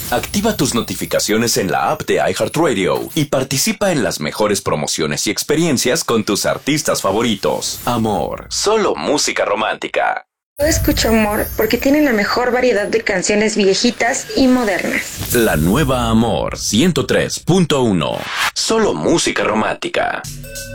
Activa tus notificaciones en la app de iHeartRadio y participa en las mejores promociones y experiencias con tus artistas favoritos. Amor, solo música romántica. Yo escucho Amor porque tiene la mejor variedad de canciones viejitas y modernas. La nueva Amor 103.1. Solo música romántica.